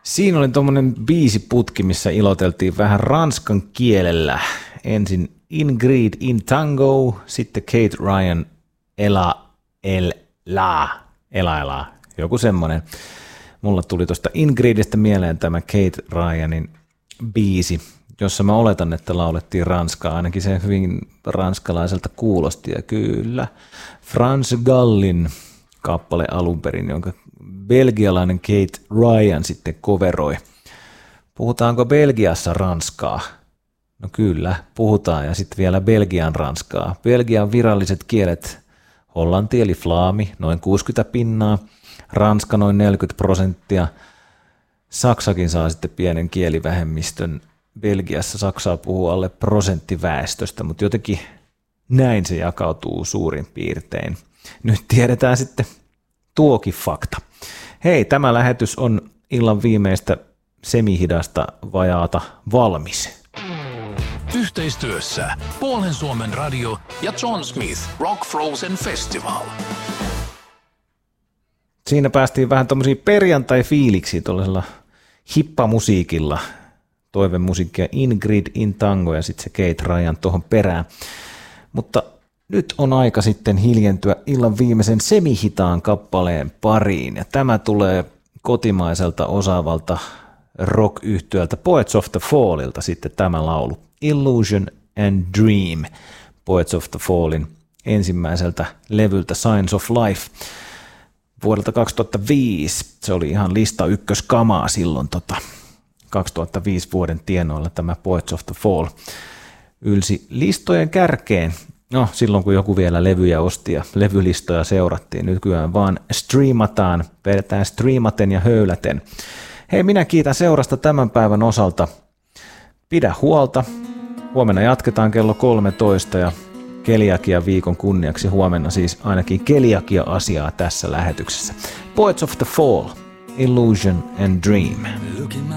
Siinä oli tommonen biisiputki, missä iloteltiin vähän ranskan kielellä. Ensin Ingrid in Tango, sitten Kate Ryan Ela El La, joku semmonen. Mulla tuli tuosta Ingridistä mieleen tämä Kate Ryanin biisi, jossa mä oletan, että laulettiin ranskaa, ainakin se hyvin ranskalaiselta kuulosti, ja kyllä France Gallin kappale alun perin, jonka belgialainen Kate Ryan sitten coveroi. Puhutaanko Belgiassa ranskaa? No kyllä, puhutaan, ja sitten vielä Belgian ranskaa. Belgian viralliset kielet, hollanti eli flaami, noin 60%, ranska noin 40%, Saksakin saa sitten pienen kielivähemmistön. Belgiassa Saksaa puhuu alle prosentti väestöstä, mutta jotenkin näin se jakautuu suurin piirtein. Nyt tiedetään sitten tuokin fakta. Hei, tämä lähetys on illan viimeistä semihidasta vajaata valmis. Yhteistyössä Puolen Suomen radio ja John Smith Rock Frozen Festival. Siinä päästiin vähän tommosiin perjantai-fiiliksiin tuollaisella hippamusiikilla. Toivemusiikkia Ingrid in Tango ja sitten se Kate Ryan tuohon perään. Mutta nyt on aika sitten hiljentyä illan viimeisen semihitaan kappaleen pariin. Ja tämä tulee kotimaiselta osaavalta rock-yhtyöltä Poets of the Fallilta sitten tämä laulu. Illusion and Dream, Poets of the Fallin ensimmäiseltä levyltä Signs of Life vuodelta 2005. Se oli ihan lista ykköskamaa silloin 2005 vuoden tienoilla tämä Poets of the Fall ylsi listojen kärkeen. No, silloin kun joku vielä levyjä osti ja levylistoja seurattiin, nykyään vaan striimataan, vedetään striimaten ja höyläten. Hei, minä kiitän seurasta tämän päivän osalta. Pidä huolta. Huomenna jatketaan kello 13 ja keliakia viikon kunniaksi huomenna siis ainakin keliakia-asiaa tässä lähetyksessä. Poets of the Fall, Illusion and Dream.